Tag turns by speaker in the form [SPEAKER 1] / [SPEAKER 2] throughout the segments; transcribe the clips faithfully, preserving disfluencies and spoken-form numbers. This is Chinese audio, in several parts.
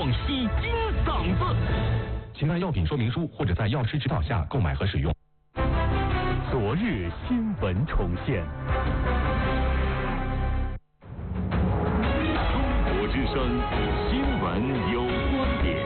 [SPEAKER 1] 广西金嗓子。请看药品说明书或者在药师指导下购买和使用。昨日新闻重现。中国之声新闻有观点。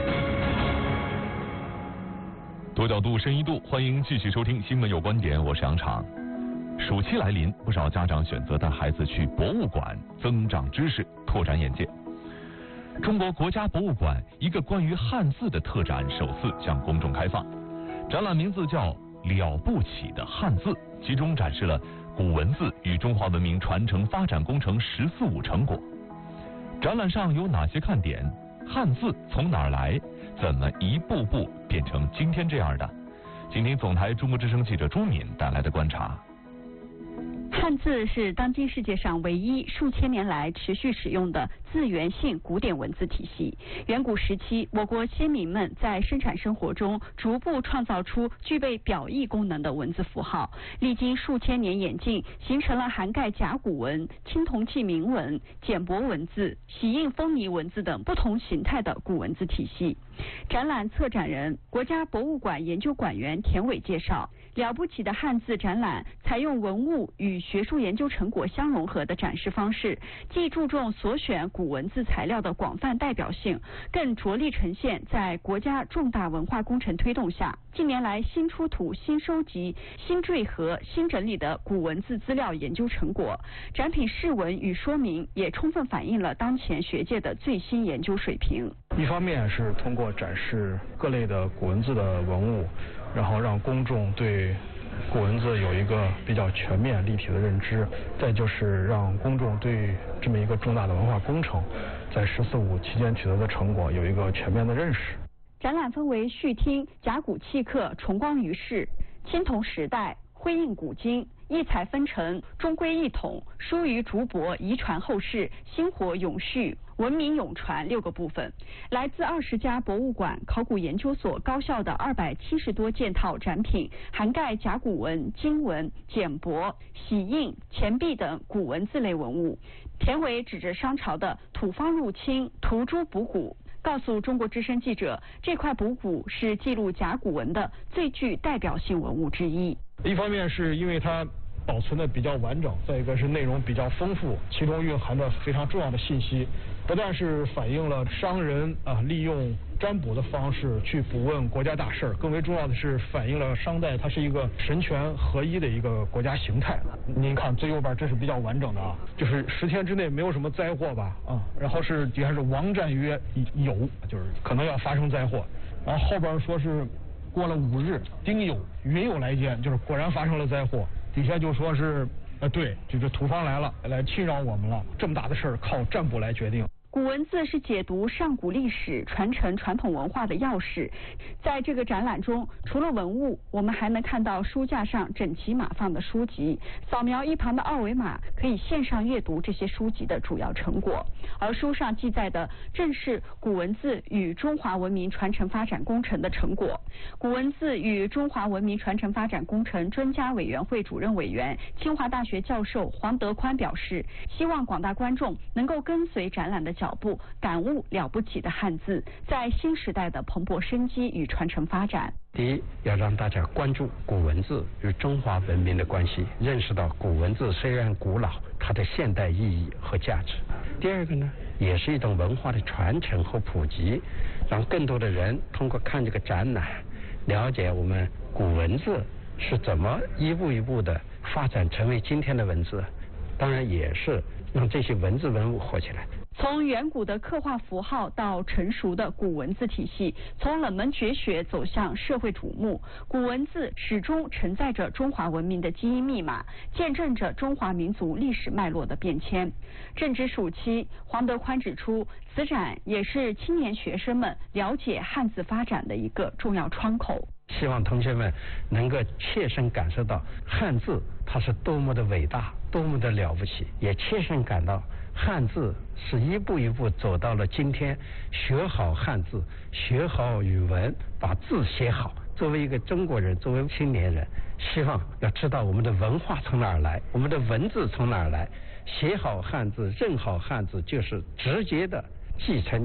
[SPEAKER 1] 多角度、深一度，欢迎继续收听新闻有观点，我是杨常。暑期来临，不少家长选择带孩子去博物馆增长知识，拓展眼界。中国国家博物馆一个关于汉字的特展首次向公众开放，展览名字叫了不起的汉字，其中展示了古文字与中华文明传承发展工程十四五成果。展览上有哪些看点？汉字从哪儿来？怎么一步步变成今天这样的？请听总台中国之声记者朱敏带来的观察。
[SPEAKER 2] 汉字是当今世界上唯一数千年来持续使用的字源性古典文字体系。远古时期，我国先民们在生产生活中逐步创造出具备表意功能的文字符号，历经数千年演进，形成了涵盖甲骨文、青铜器铭文、简帛文字、玺印风泥文字等不同形态的古文字体系。展览策展人、国家博物馆研究馆员田伟介绍，了不起的汉字展览采用文物与学术研究成果相融合的展示方式，既注重所选古文字材料的广泛代表性，更着力呈现在国家重大文化工程推动下，近年来新出土、新收集、新缀合、新整理的古文字资料研究成果。展品释文与说明也充分反映了当前学界的最新研究水平。
[SPEAKER 3] 一方面是通过展示各类的古文字的文物，然后让公众对古文字有一个比较全面立体的认知，再就是让公众对这么一个重大的文化工程在十四五期间取得的成果有一个全面的认识。
[SPEAKER 2] 展览分为序厅、甲骨契刻、重光于世、青铜时代、徽印古今、异彩纷呈、中规一统、疏于竹帛遗传后世、薪火永续、文明永传六个部分。来自二十家博物馆、考古研究所、高校的二百七十多件套展品，涵盖甲骨文、金文、简帛、玺印、钱币等古文字类文物。田伟指着商朝的土方入侵、涂朱补骨，告诉中国之声记者，这块补骨是记录甲骨文的最具代表性文物之一。
[SPEAKER 3] 一方面是因为它保存的比较完整，再一个是内容比较丰富，其中蕴含着非常重要的信息，不但是反映了商人啊利用占卜的方式去卜问国家大事，更为重要的是反映了商代它是一个神权合一的一个国家形态。您看最右边这是比较完整的啊，就是十天之内没有什么灾祸吧啊，然后是底下是王战曰有，就是可能要发生灾祸，然后后边说是过了五日丁酉云有来见，就是果然发生了灾祸。底下就说是呃对，就是土方来了，来侵扰我们了，这么大的事儿靠占卜来决定。
[SPEAKER 2] 古文字是解读上古历史、传承传统文化的钥匙。在这个展览中，除了文物，我们还能看到书架上整齐码放的书籍，扫描一旁的二维码可以线上阅读这些书籍的主要成果。而书上记载的正是古文字与中华文明传承发展工程的成果。古文字与中华文明传承发展工程专家委员会主任委员、清华大学教授黄德宽表示，希望广大观众能够跟随展览的脚步，感悟了不起的汉字在新时代的蓬勃生机与传承发展。
[SPEAKER 4] 第一，要让大家关注古文字与中华文明的关系，认识到古文字虽然古老，它的现代意义和价值。第二个呢，也是一种文化的传承和普及，让更多的人通过看这个展览，了解我们古文字是怎么一步一步的发展成为今天的文字，当然也是让这些文字文物活起来。
[SPEAKER 2] 从远古的刻画符号到成熟的古文字体系，从冷门绝学走向社会瞩目，古文字始终承载着中华文明的基因密码，见证着中华民族历史脉络的变迁。正值暑期，黄德宽指出，此展也是青年学生们了解汉字发展的一个重要窗口。
[SPEAKER 4] 希望同学们能够切身感受到汉字它是多么的伟大，多么的了不起，也切身感到汉字是一步一步走到了今天，学好汉字，学好语文，把字写好。作为一个中国人，作为青年人，希望要知道我们的文化从哪儿来，我们的文字从哪儿来，写好汉字，认好汉字，就是直接的继承